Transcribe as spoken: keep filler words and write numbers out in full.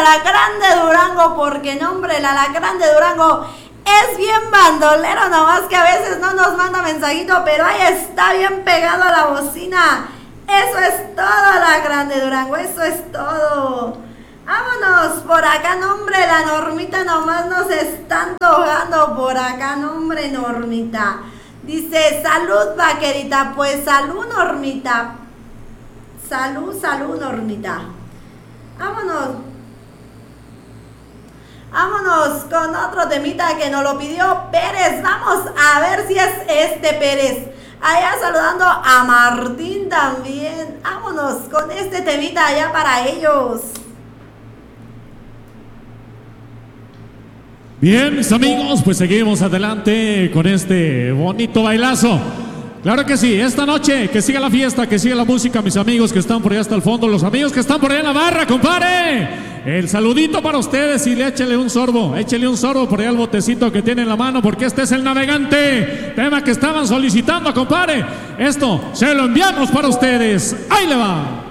alacrán de Durango, porque no, hombre, el alacrán de Durango es bien bandolero, nomás que a veces no nos manda mensajito, pero ahí está bien pegado a la bocina. Eso es todo, alacrán de Durango, eso es todo. Vámonos, por acá, no, hombre, la Normita nomás nos está antojando, por acá, no, hombre, Normita. Dice, salud, vaquerita, pues salud, Normita. Salud, salud, Normita. Vámonos. Vámonos con otro temita que nos lo pidió Pérez. Vamos a ver si es este Pérez. Allá saludando a Martín también. Vámonos con este temita allá para ellos. Bien, mis amigos, pues seguimos adelante con este bonito bailazo. Claro que sí, esta noche, que siga la fiesta, que siga la música, mis amigos que están por allá hasta el fondo, los amigos que están por allá en la barra, compadre. El saludito para ustedes y le échele un sorbo, échele un sorbo por allá al botecito que tiene en la mano, porque este es el Navegante, tema que estaban solicitando, compadre. Esto se lo enviamos para ustedes. Ahí le va.